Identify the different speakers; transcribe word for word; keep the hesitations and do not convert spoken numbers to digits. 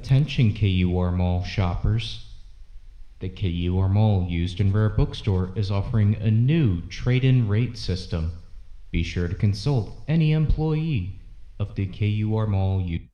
Speaker 1: Attention K U R Mall shoppers. The K U R Mall Used and Rare Bookstore is offering a new trade-in rate system. Be sure to consult any employee of the K U R Mall Used